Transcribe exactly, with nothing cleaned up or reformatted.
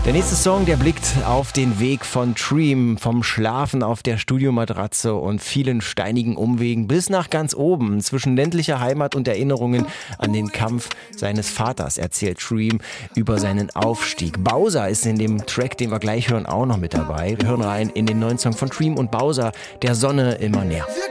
Der nächste Song, der blickt auf den Weg von Dream, vom Schlafen auf der Studiomatratze und vielen steinigen Umwegen bis nach ganz oben. Zwischen ländlicher Heimat und Erinnerungen an den Kampf seines Vaters erzählt Dream über seinen Aufstieg. Bowser ist in dem Track, den wir gleich hören, auch noch mit dabei. Wir hören rein in den neuen Song von Dream und Bowser, der Sonne immer näher.